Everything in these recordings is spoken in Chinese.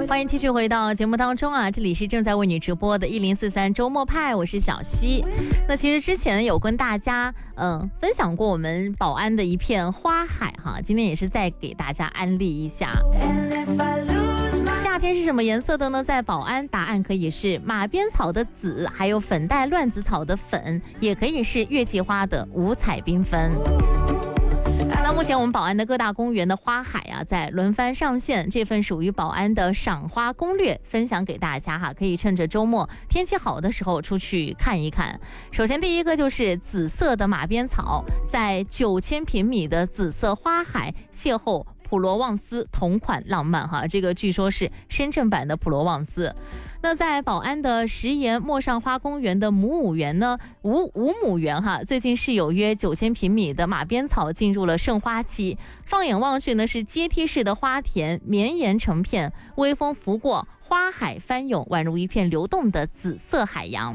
欢迎继续回到节目当中啊！这里是正在为你直播的1043周末派，我是小溪。那其实之前有跟大家分享过我们宝安的一片花海哈，今天也是再给大家安利一下。夏天是什么颜色的呢？在宝安，答案可以是马鞭草的紫，还有粉黛乱子草的粉，也可以是月季花的五彩缤纷。那目前我们宝安的各大公园的花海啊，在轮番上线，这份属于宝安的赏花攻略分享给大家哈，可以趁着周末天气好的时候出去看一看。首先第一个就是紫色的马鞭草，在9000平米的紫色花海邂逅普罗旺斯同款浪漫哈，这个据说是深圳版的普罗旺斯。那在宝安的石岩陌上花公园的五亩园哈，最近是有约9000平米的马鞭草进入了盛花期，放眼望去呢是阶梯式的花田绵延成片，微风拂过，花海翻涌，宛如一片流动的紫色海洋。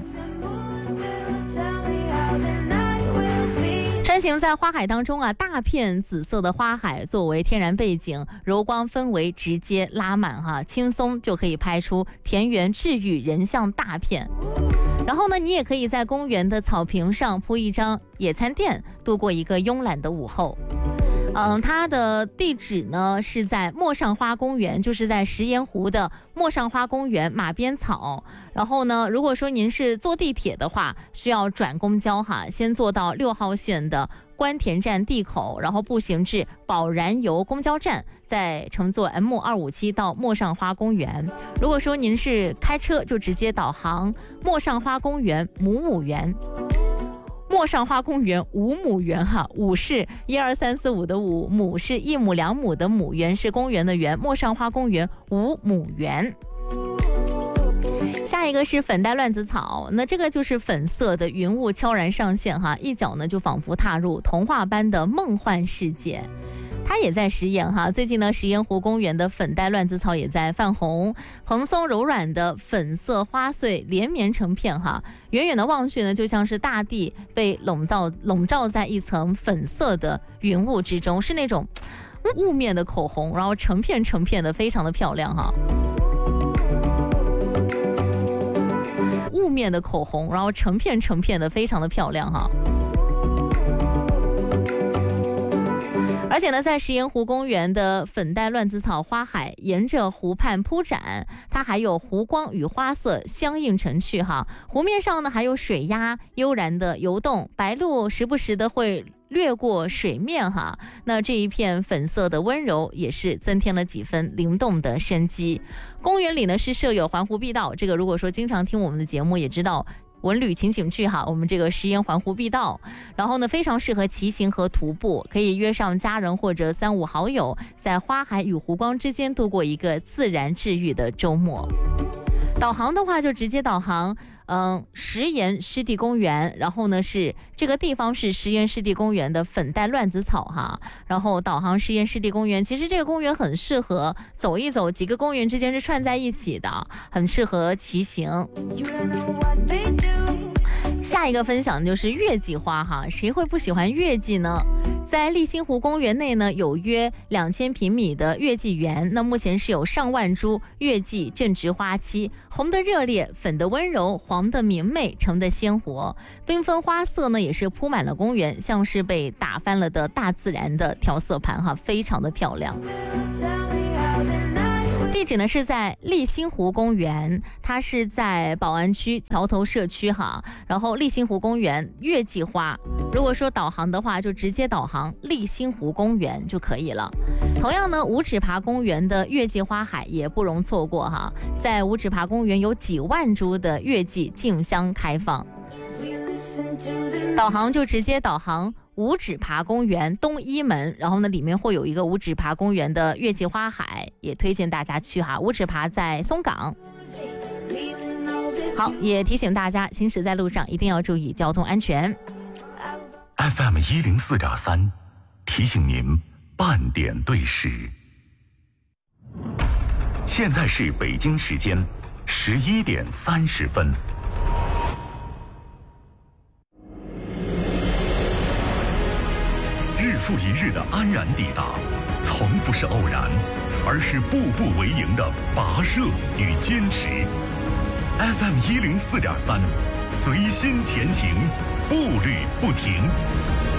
穿行在花海当中啊，大片紫色的花海作为天然背景，柔光氛围直接拉满哈，轻松就可以拍出田园治愈人像大片。然后呢，你也可以在公园的草坪上铺一张野餐垫，度过一个慵懒的午后。它的地址呢是在陌上花公园，就是在石岩湖的陌上花公园马鞭草。然后呢，如果说您是坐地铁的话，需要转公交哈，先坐到6号线的关田站地口，然后步行至宝燃油公交站，再乘坐 M257到陌上花公园。如果说您是开车，就直接导航陌上花公园5亩园。陌上花公园5亩园哈，5是12345的5，亩是1亩2亩的亩，园是公园的园，陌上花公园5亩园。下一个是粉黛乱子草，那这个就是粉色的云雾悄然上线哈，一脚呢就仿佛踏入童话般的梦幻世界。它也在石岩哈，最近呢石岩湖公园的粉黛乱子草也在泛红，蓬松柔软的粉色花穗连绵成片哈，远远的望去呢，就像是大地被笼罩在一层粉色的云雾之中，是那种雾面的口红，然后成片的非常的漂亮哈。雾面的口红，然后成片的非常的漂亮哈。而且呢，在石岩湖公园的粉黛乱子草花海沿着湖畔铺展，它还有湖光与花色相映成趣哈。湖面上呢还有水鸭悠然的游动，白鹭时不时的会掠过水面哈。那这一片粉色的温柔也是增添了几分灵动的生机。公园里呢是设有环湖碧道，这个如果说经常听我们的节目也知道。文旅情景剧哈，我们这个石岩环湖碧道，然后呢非常适合骑行和徒步，可以约上家人或者3、5好友，在花海与湖光之间度过一个自然治愈的周末。导航的话就直接导航石岩湿地公园，然后呢是这个地方是石岩湿地公园的粉黛乱子草哈，然后导航石岩湿地公园。其实这个公园很适合走一走，几个公园之间是串在一起的，很适合骑行。下一个分享就是月季花哈，谁会不喜欢月季呢？在立新湖公园内呢，有约2000平米的月季园，那目前是有上万株月季正值花期，红的热烈，粉的温柔，黄的明媚，橙的鲜活，缤纷花色呢也是铺满了公园，像是被打翻了的大自然的调色盘哈，非常的漂亮。地址呢是在立新湖公园，它是在宝安区桥头社区哈，然后立新湖公园月季花，如果说导航的话就直接导航立新湖公园就可以了。同样呢，五指爬公园的月季花海也不容错过哈，在五指爬公园有几万株的月季竞相开放，导航就直接导航五指爬公园东一门，然后呢里面会有一个五指爬公园的月季花海，也推荐大家去哈。五指爬在松港。好，也提醒大家行驶在路上一定要注意交通安全。 FM 104.3提醒您半点对时，现在是北京时间11点30分。日复一日的安然抵达，从不是偶然， 而是步步为营的跋涉与坚持。FM104.3，随心前行，步履不停。